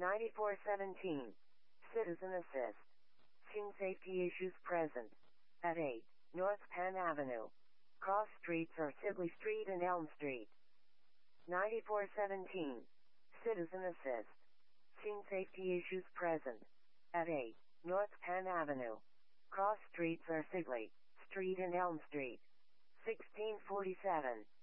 9417. Citizen assist. Seeing safety issues present. At 8, North Penn Avenue. Cross streets are Sibley Street and Elm Street. 9417. Citizen assist. Seeing safety issues present. At 8, North Penn Avenue. Cross streets are Sibley Street and Elm Street. 1647.